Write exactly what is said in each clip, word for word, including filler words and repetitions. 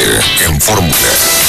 Líder en Fórmula.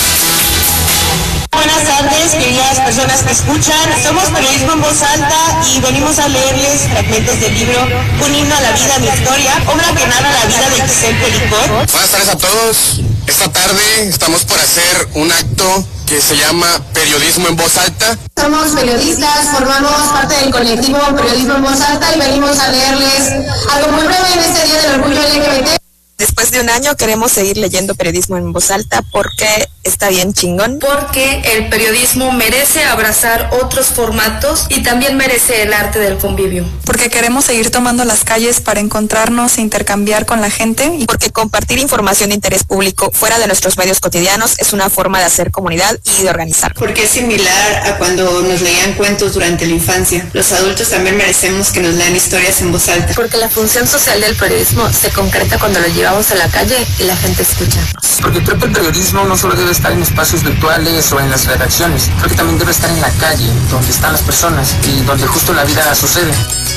Buenas tardes, queridas personas que escuchan. Somos Periodismo en Voz Alta y venimos a leerles fragmentos del libro Un himno a la vida, mi historia, obra que narra la vida de Giselle Pelicot. Buenas tardes a todos. Esta tarde estamos por hacer un acto que se llama Periodismo en Voz Alta. Somos periodistas, formamos parte del colectivo Periodismo en Voz Alta y venimos a leerles algo muy breve en este Día del Orgullo L G B T. Después de un año queremos seguir leyendo periodismo en voz alta porque está bien chingón. Porque el periodismo merece abrazar otros formatos y también merece el arte del convivio. Porque queremos seguir tomando las calles para encontrarnos e intercambiar con la gente. Y porque compartir información de interés público fuera de nuestros medios cotidianos es una forma de hacer comunidad y de organizar. Porque es similar a cuando nos leían cuentos durante la infancia. Los adultos también merecemos que nos lean historias en voz alta. Porque la función social del periodismo se concreta cuando lo lleva a la calle y la gente escucha. Porque creo que el periodismo no solo debe estar en espacios virtuales o en las redacciones, creo que también debe estar en la calle, donde están las personas y donde justo la vida sucede.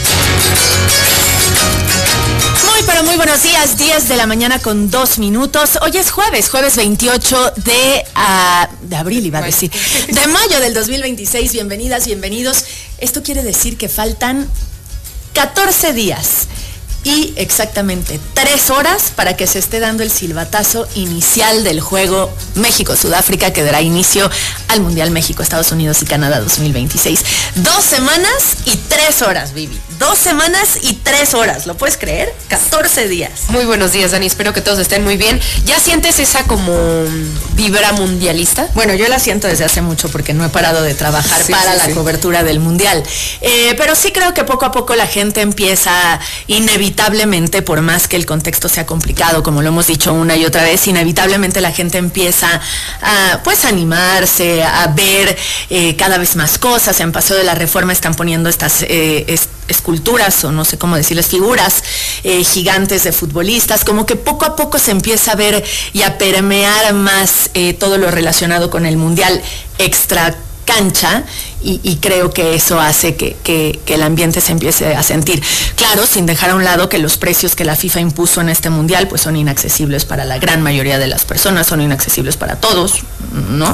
Muy pero muy buenos días, diez de la mañana con dos minutos. Hoy es jueves, jueves veintiocho de, uh, de abril, iba a decir, de mayo del dos mil veintiséis. Bienvenidas, bienvenidos. Esto quiere decir que faltan catorce días. Y exactamente tres horas para que se esté dando el silbatazo inicial del juego México-Sudáfrica, que dará inicio al Mundial México-Estados Unidos y Canadá dos mil veintiséis. Dos semanas y tres horas, Vivi. Dos semanas y tres horas, ¿lo puedes creer? catorce días. Muy buenos días, Dani. Espero que todos estén muy bien. ¿Ya sientes esa como vibra mundialista? Bueno, yo la siento desde hace mucho porque no he parado de trabajar sí, para sí, la sí. cobertura del Mundial. Eh, pero sí creo que poco a poco la gente empieza inevitablemente Inevitablemente, por más que el contexto sea complicado, como lo hemos dicho una y otra vez, inevitablemente la gente empieza a pues animarse, a ver eh, cada vez más cosas. En Paseo de la Reforma están poniendo estas eh, es, esculturas, o no sé cómo decirles, figuras eh, gigantes de futbolistas, como que poco a poco se empieza a ver y a permear más eh, todo lo relacionado con el Mundial extra cancha. Y, y creo que eso hace que, que, que el ambiente se empiece a sentir. Claro, sin dejar a un lado que los precios que la FIFA impuso en este mundial pues son inaccesibles para la gran mayoría de las personas, son inaccesibles para todos, ¿no?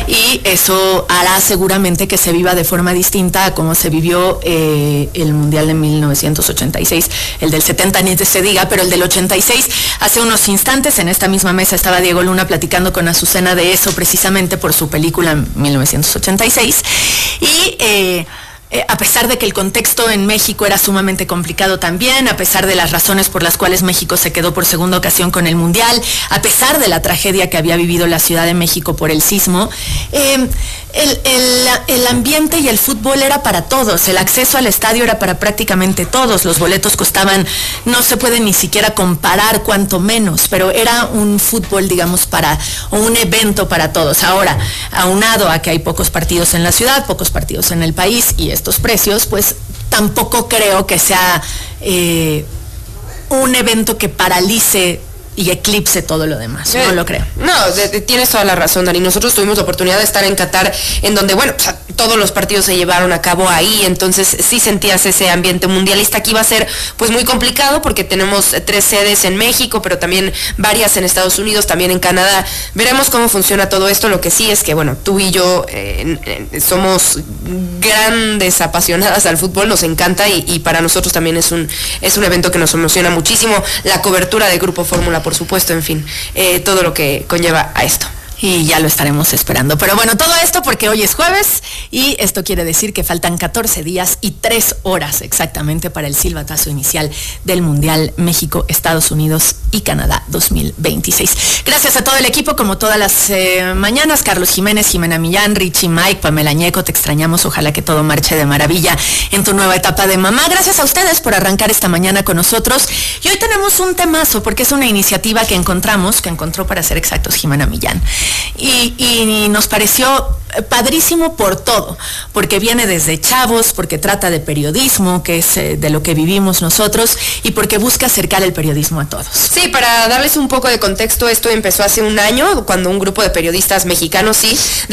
Y eso hará seguramente que se viva de forma distinta a como se vivió eh, el mundial de mil novecientos ochenta y seis, el del setenta ni se diga, pero el del ochenta y seis, hace unos instantes en esta misma mesa estaba Diego Luna platicando con Azucena de eso precisamente por su película mil novecientos ochenta y seis. Y eh, eh, a pesar de que el contexto en México era sumamente complicado también, a pesar de las razones por las cuales México se quedó por segunda ocasión con el Mundial, a pesar de la tragedia que había vivido la Ciudad de México por el sismo, eh, el, el, el ambiente y el fútbol era para todos, el acceso al estadio era para prácticamente todos, los boletos costaban, no se puede ni siquiera comparar cuanto menos, pero era un fútbol, digamos, para, o un evento para todos. Ahora, aunado a que hay pocos partidos en la ciudad, pocos partidos en el país y estos precios, pues tampoco creo que sea eh, un evento que paralice y eclipse todo lo demás, no lo creo. No, de, de, tienes toda la razón, Dani. Nosotros tuvimos la oportunidad de estar en Qatar, en donde, bueno, o sea, todos los partidos se llevaron a cabo ahí, entonces sí sentías ese ambiente mundialista. Aquí va a ser pues muy complicado porque tenemos tres sedes en México, pero también varias en Estados Unidos, también en Canadá. Veremos cómo funciona todo esto. Lo que sí es que, bueno, tú y yo eh, eh, somos grandes apasionadas al fútbol, nos encanta y, y para nosotros también es un, es un evento que nos emociona muchísimo. La cobertura de Grupo Fórmula, por supuesto, en fin, eh, todo lo que conlleva a esto. Y ya lo estaremos esperando. Pero bueno, todo esto porque hoy es jueves y esto quiere decir que faltan catorce días y tres horas exactamente para el silbatazo inicial del Mundial México, Estados Unidos y Canadá dos mil veintiséis. Gracias a todo el equipo, como todas las eh, mañanas, Carlos Jiménez, Jimena Millán, Richie, Mike, Pamela Ñeco, te extrañamos, ojalá que todo marche de maravilla en tu nueva etapa de mamá. Gracias a ustedes por arrancar esta mañana con nosotros. Y hoy tenemos un temazo porque es una iniciativa que encontramos, que encontró para ser exactos Jimena Millán. Y, y nos pareció padrísimo por todo, porque viene desde chavos, porque trata de periodismo, que es eh, de lo que vivimos nosotros, y porque busca acercar el periodismo a todos. Sí, para darles un poco de contexto, esto empezó hace un año, cuando un grupo de periodistas mexicanos, sí,